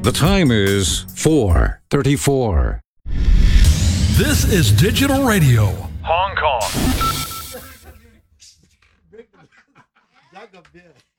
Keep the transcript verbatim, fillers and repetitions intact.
The time is four thirty-four. This is Digital Radio, Hong Kong.